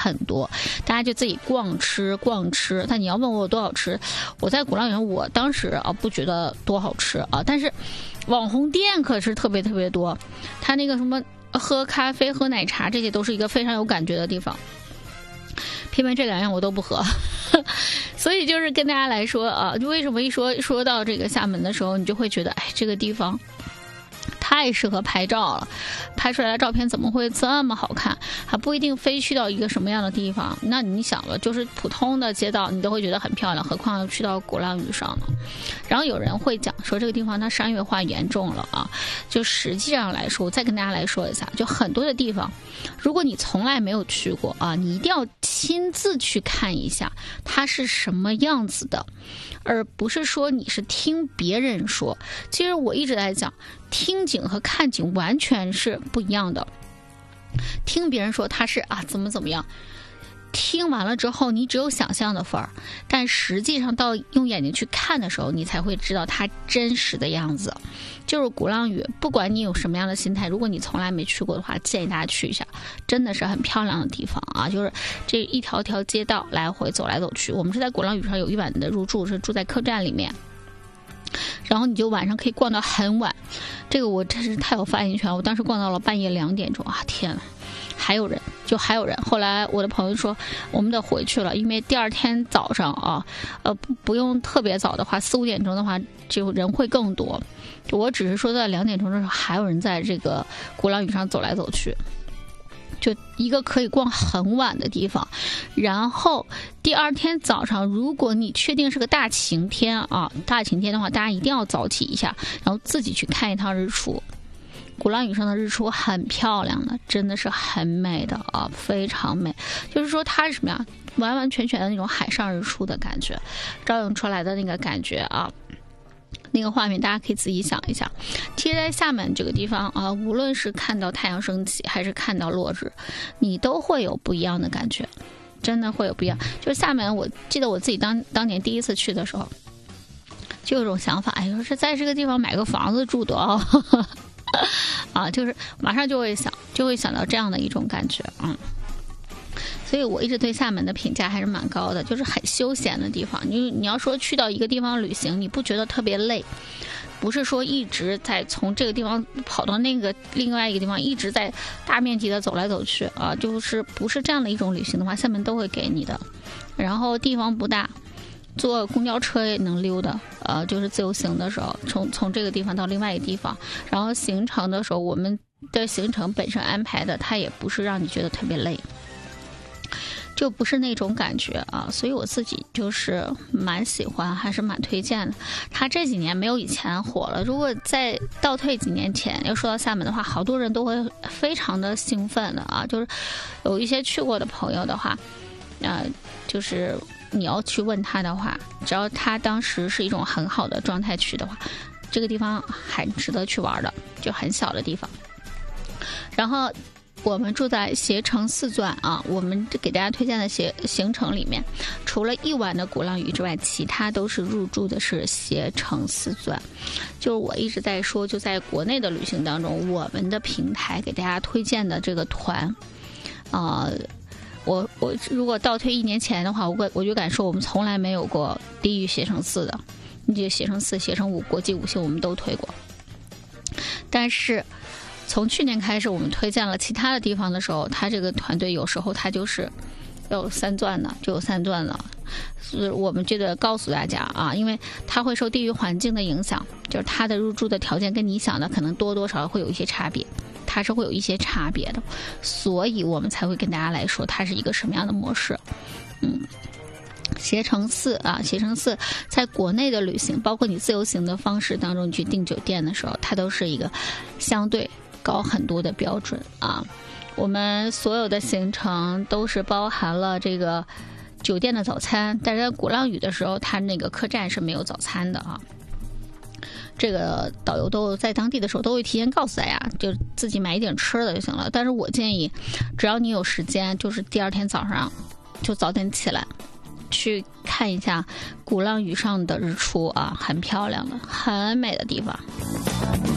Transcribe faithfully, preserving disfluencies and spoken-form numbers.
很多，大家就自己逛吃逛吃。但你要问我有多好吃，我在鼓浪屿上我当时啊不觉得多好吃啊，但是网红店可是特别特别多，它那个什么喝咖啡喝奶茶这些都是一个非常有感觉的地方，偏偏这两样我都不喝所以就是跟大家来说啊，就为什么一说说到这个厦门的时候，你就会觉得哎，这个地方太适合拍照了，拍出来的照片怎么会这么好看，还不一定非去到一个什么样的地方。那你想了，就是普通的街道你都会觉得很漂亮，何况要去到鼓浪屿上呢。然后有人会讲说这个地方它商业化严重了啊，就实际上来说，我再跟大家来说一下，就很多的地方如果你从来没有去过啊，你一定要亲自去看一下它是什么样子的，而不是说你是听别人说。其实我一直在讲，听景和看景完全是不一样的。听别人说它是啊怎么怎么样，听完了之后你只有想象的份儿，但实际上到用眼睛去看的时候，你才会知道它真实的样子。就是鼓浪屿，不管你有什么样的心态，如果你从来没去过的话，建议大家去一下，真的是很漂亮的地方啊！就是这一条条街道来回走来走去。我们是在鼓浪屿上有一晚的入住，是住在客栈里面，然后你就晚上可以逛到很晚。这个我真是太有发言权，我当时逛到了半夜两点钟啊！天呐，还有人，就还有人。后来我的朋友说我们得回去了，因为第二天早上啊，呃，不不用特别早的话，四五点钟的话，就人会更多。我只是说在两点钟的时候，还有人在这个鼓浪屿上走来走去。就一个可以逛很晚的地方，然后第二天早上，如果你确定是个大晴天啊，大晴天的话，大家一定要早起一下，然后自己去看一趟日出。鼓浪屿上的日出很漂亮的，真的是很美的啊，非常美。就是说它是什么呀？完完全全的那种海上日出的感觉，照映出来的那个感觉啊。那个画面大家可以自己想一想。其实在厦门这个地方啊，无论是看到太阳升起还是看到落日，你都会有不一样的感觉，真的会有不一样。就是厦门，我记得我自己当当年第一次去的时候，就有种想法，哎，说是在这个地方买个房子住多好啊，就是马上就会想就会想到这样的一种感觉。嗯，所以我一直对厦门的评价还是蛮高的，就是很休闲的地方。你你要说去到一个地方旅行，你不觉得特别累，不是说一直在从这个地方跑到那个另外一个地方，一直在大面积的走来走去啊，就是不是这样的一种旅行的话，厦门都会给你的。然后地方不大，坐公交车也能溜达，呃，就是自由行的时候，从从这个地方到另外一个地方，然后行程的时候，我们的行程本身安排的，它也不是让你觉得特别累。就不是那种感觉啊，所以我自己就是蛮喜欢，还是蛮推荐的。他这几年没有以前火了，如果再倒退几年前，要说到厦门的话，好多人都会非常的兴奋的啊。就是有一些去过的朋友的话，呃，就是你要去问他的话，只要他当时是一种很好的状态去的话，这个地方还值得去玩的，就很小的地方。然后我们住在携程四钻啊，我们给大家推荐的行行程里面，除了一晚的鼓浪屿之外，其他都是入住的是携程四钻。就是我一直在说，就在国内的旅行当中，我们的平台给大家推荐的这个团，啊、呃，我我如果倒推一年前的话，我我就敢说，我们从来没有过低于携程四的。你这携程四、携程五、国际五星我们都推过，但是从去年开始，我们推荐了其他的地方的时候，他这个团队有时候他就是有三钻的，就有三钻的。所以我们这个告诉大家啊，因为它会受地域环境的影响，就是它的入住的条件跟你想的可能多多少少会有一些差别，它是会有一些差别的，所以我们才会跟大家来说它是一个什么样的模式。嗯。携程四啊，携程四在国内的旅行，包括你自由行的方式当中，你去订酒店的时候，它都是一个相对高很多的标准啊。我们所有的行程都是包含了这个酒店的早餐，但是在鼓浪屿的时候，它那个客栈是没有早餐的啊。这个导游都在当地的时候都会提前告诉大家，就自己买一点吃的就行了。但是我建议，只要你有时间，就是第二天早上就早点起来，去看一下鼓浪屿上的日出啊，很漂亮的，很美的地方。